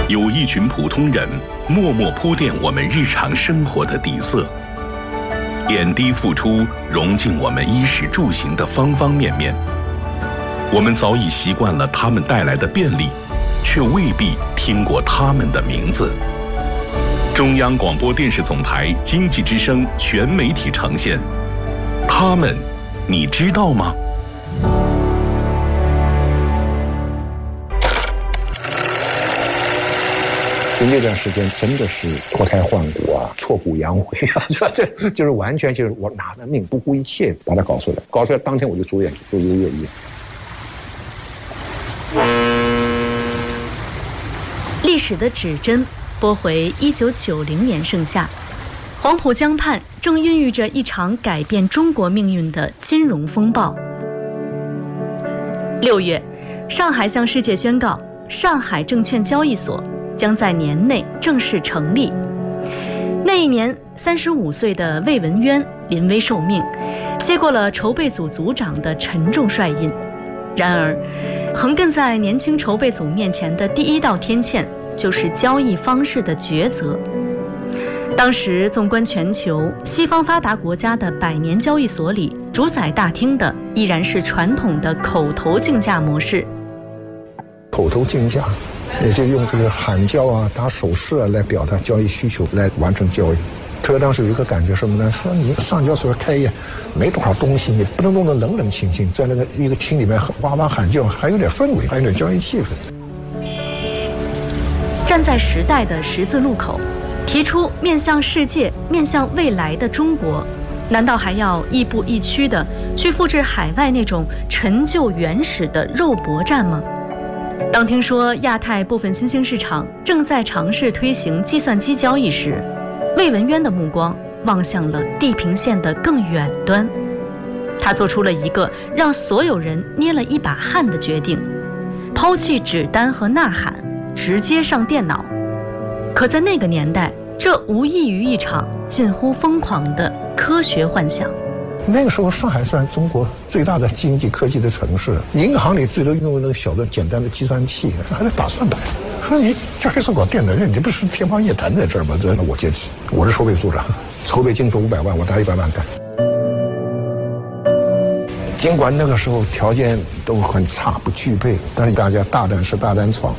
有一群普通人默默铺垫我们日常生活的底色，点滴付出，融进我们衣食住行的方方面面。我们早已习惯了他们带来的便利，却未必听过他们的名字。中央广播电视总台经济之声全媒体呈现，他们，你知道吗？ 所以那段时间真的是脱胎换骨啊，挫骨扬灰啊，这就是完全就是我拿着命不顾一切把它搞出来，搞出来当天我就住院住1个月医院。 历史的指针拨回1990年盛夏，黄浦江畔正孕育着一场改变中国命运的金融风暴。6月，上海向世界宣告，上海证券交易所将在年内正式成立。那一年，35岁的魏文渊临危受命，接过了筹备组组长的沉重帅印。然而，横亘在年轻筹备组面前的第一道天堑，就是交易方式的抉择。当时，纵观全球，西方发达国家的100年交易所里，主宰大厅的依然是传统的口头竞价模式。 口头竞价，也就用这个喊叫啊、打手势啊来表达交易需求，来完成交易。特别当时有一个感觉什么呢？说你上交所开业没多少东西，你不能弄得冷冷清清，在那个一个厅里面哇哇喊叫，还有点氛围，还有点交易气氛。 站在时代的十字路口，提出面向世界、面向未来的中国，难道还要亦步亦趋地去复制海外那种陈旧原始的肉搏战吗？当听说亚太部分新兴市场正在尝试推行计算机交易时，魏文渊的目光望向了地平线的更远端。他做出了一个让所有人捏了一把汗的决定，抛弃纸单和呐喊，直接上电脑。可在那个年代，这无异于一场近乎疯狂的科学幻想。 那个时候，上海算中国最大的经济科技的城市，银行里最多用那个小的简单的计算器，还得打算盘。说你这还是搞电脑，你不是天方夜谭在这儿吗？这我坚持，我是筹备组长，筹备经费500万，我拿100万干。尽管那个时候条件都很差，不具备，但是大家大胆是大胆闯。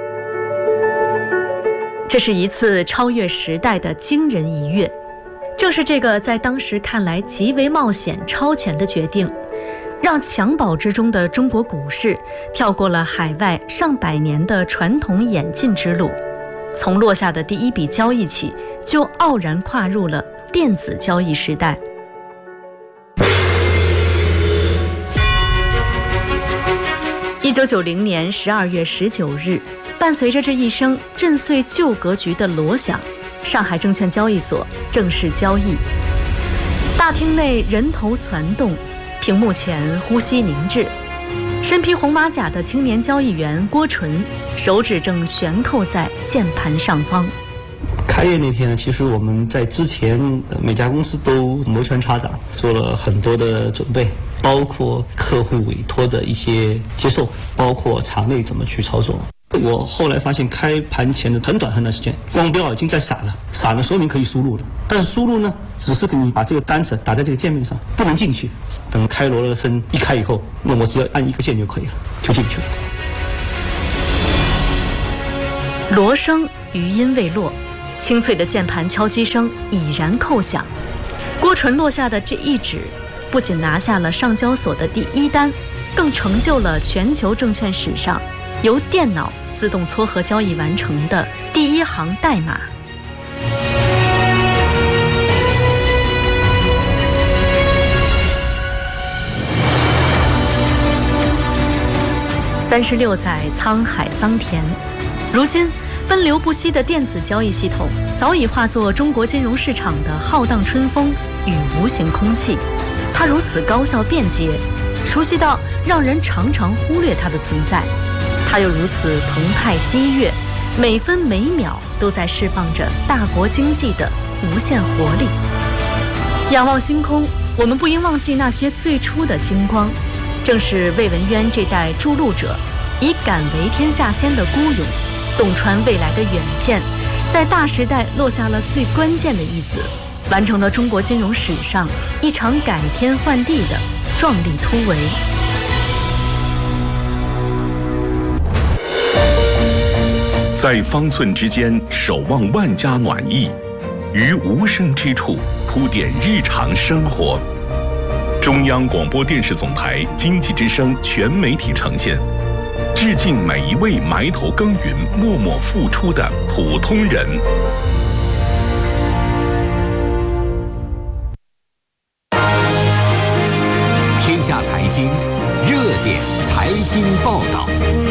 这是一次超越时代的惊人一跃。正是这个在当时看来极为冒险超前的决定，让襁褓之中的中国股市跳过了海外上百年的传统演进之路，从落下的第一笔交易起，就傲然跨入了电子交易时代。1990年12月19日，伴随着这一声震碎旧格局的锣响，上海证券交易所正式交易。大厅内人头攒动，屏幕前呼吸凝滞。身披红马甲的青年交易员郭纯，手指正悬扣在键盘上方。 开业那天呢，其实我们在之前每家公司都摩拳擦掌，做了很多的准备，包括客户委托的一些接受，包括场内怎么去操作。我后来发现，开盘前的很短时间，光标已经在闪了，闪了说明可以输入了，但是输入呢，只是给你把这个单子打在这个界面上，不能进去。等开锣的声一开以后，那我只要按一个键就可以了，就进去了。 锣声余音未落，清脆的键盘敲击声已然扣响。郭纯落下的这一指，不仅拿下了上交所的第一单，更成就了全球证券史上由电脑自动撮合交易完成的第一行代码。36载沧海桑田，如今奔流不息的电子交易系统早已化作中国金融市场的浩荡春风与无形空气。它如此高效便捷，熟悉到让人常常忽略它的存在。它又如此澎湃激越，每分每秒都在释放着大国经济的无限活力。仰望星空，我们不应忘记那些最初的星光，正是魏文渊这代筑路者以敢为天下先的孤勇， 洞穿未来的远见，在大时代落下了最关键的一子，完成了中国金融史上一场改天换地的壮丽突围。 在方寸之间守望万家暖意，于无声之处铺点日常生活。中央广播电视总台经济之声全媒体呈现，致敬每一位埋头耕耘、默默付出的普通人。 天下财经热点财经报道。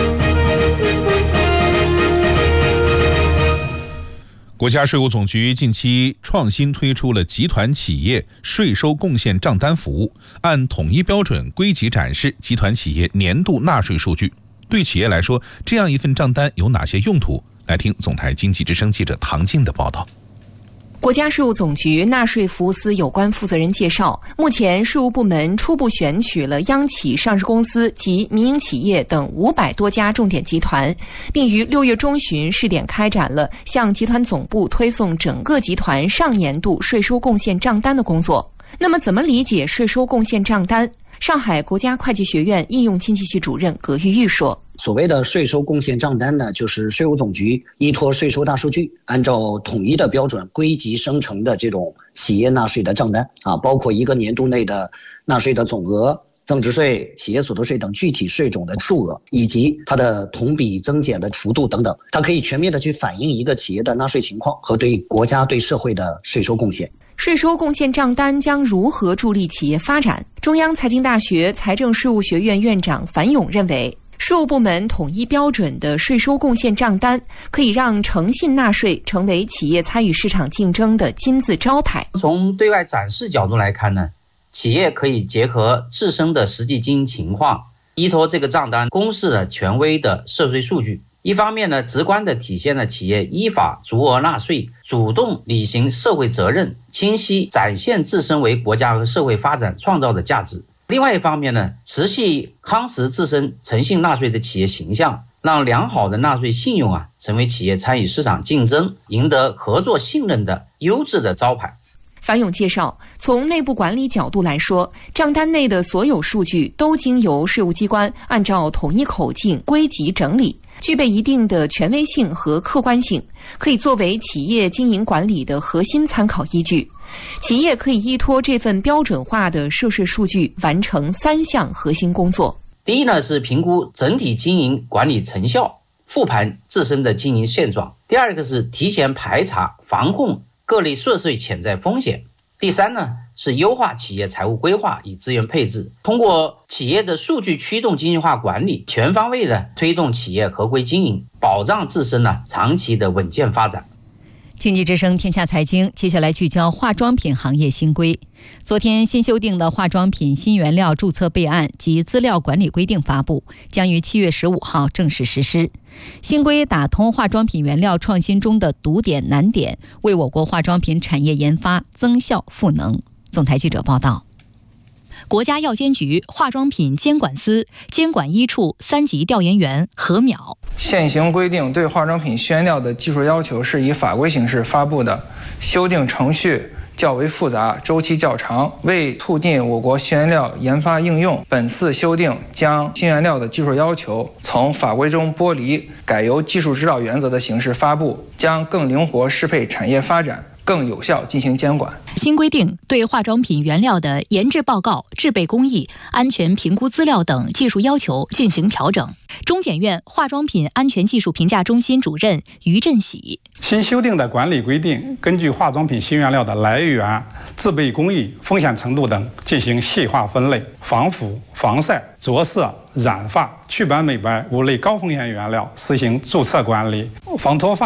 国家税务总局近期创新推出了集团企业税收贡献账单服务，按统一标准归集展示集团企业年度纳税数据。对企业来说，这样一份账单有哪些用途？来听总台经济之声记者唐静的报道。 国家税务总局纳税服务司有关负责人介绍，目前税务部门初步选取了央企上市公司及民营企业等500多家重点集团，并于6月中旬试点开展了向集团总部推送整个集团上年度税收贡献账单的工作。那么怎么理解税收贡献账单？上海国家会计学院应用经济系主任葛玉玉说， 所谓的税收贡献账单呢，就是税务总局依托税收大数据，按照统一的标准归集生成的这种企业纳税的账单啊，包括一个年度内的纳税的总额、增值税、企业所得税等具体税种的数额，以及它的同比增减的幅度等等，它可以全面的去反映一个企业的纳税情况和对国家对社会的税收贡献。 税收贡献账单将如何助力企业发展？中央财经大学财政税务学院院长樊勇认为，税务部门统一标准的税收贡献账单可以让诚信纳税成为企业参与市场竞争的金字招牌。 从对外展示角度来看呢，企业可以结合自身的实际经营情况，依托这个账单公示了权威的涉税数据。一方面呢，直观地体现了企业依法足额纳税、主动履行社会责任，清晰展现自身为国家和社会发展创造的价值。另外一方面呢，持续夯实自身诚信纳税的企业形象，让良好的纳税信用成为企业参与市场竞争、赢得合作信任的优质的招牌。 樊勇介绍，从内部管理角度来说，账单内的所有数据都经由税务机关按照统一口径归集整理，具备一定的权威性和客观性，可以作为企业经营管理的核心参考依据。企业可以依托这份标准化的涉税数据完成3项核心工作。 第一呢，是评估整体经营管理成效，复盘自身的经营现状。第二个是提前排查防控各类涉税潜在风险。第三呢，是优化企业财务规划与资源配置，通过企业的数据驱动精细化管理，全方位的推动企业合规经营，保障自身长期的稳健发展。 经济之声天下财经，接下来聚焦化妆品行业新规。昨天新修订的化妆品新原料注册备案及资料管理规定发布，将于7月15号正式实施。新规打通化妆品原料创新中的堵点难点，为我国化妆品产业研发增效赋能。总台记者报道。 国家药监局化妆品监管司监管一处3级调研员何淼， 现行规定对化妆品新原料的技术要求是以法规形式发布的，修订程序较为复杂，周期较长，为促进我国新原料研发应用，本次修订将新原料的技术要求从法规中剥离，改由技术指导原则的形式发布，将更灵活适配产业发展，更有效进行监管。 新规定对化妆品原料的研制报告、制备工艺、安全评估资料等技术要求进行调整。中检院化妆品安全技术评价中心主任于振喜， 新修订的管理规定根据化妆品新原料的来源、制备工艺、风险程度等进行细化分类，防腐、防晒、着色、染发、祛斑美白5类高风险原料实行注册管理，防脱发